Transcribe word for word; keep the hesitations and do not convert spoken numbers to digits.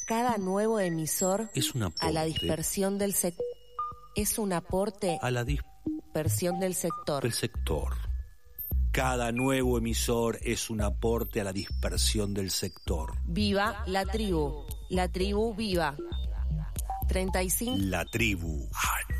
Cada nuevo emisor Es un aporte a la dispersión del sector. Es un aporte a la dispersión del sector. del sector. Cada nuevo emisor es un aporte a la dispersión del sector. Viva la tribu. La tribu viva. treinta y cinco La tribu.